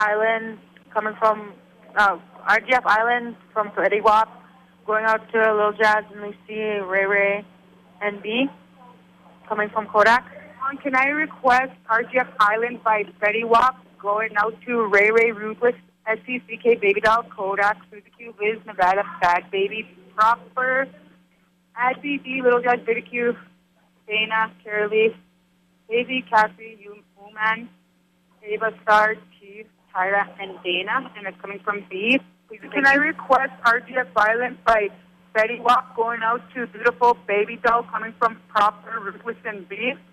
Island coming from RGF Island from Betty Wap, going out to Lil Jazz and Lucy, Ray Ray, and B, coming from Kodak. Can I request RGF Island by Betty Wap, going out to Ray Ray, Ruthless, SCCK, Baby Doll, Kodak, Suzuki, Liz, Nevada, Bad Baby, Proper, Adby, D, Little Jazz, Bidicue, Dana, Carolee, Daisy, Cassie, Uman, Ava, Star, Chief, Tyra, and Dana, and it's coming from B. Can I request RGF Violence by Betty Wap, going out to Beautiful Baby Doll, coming from Proper, Ruthless, and B?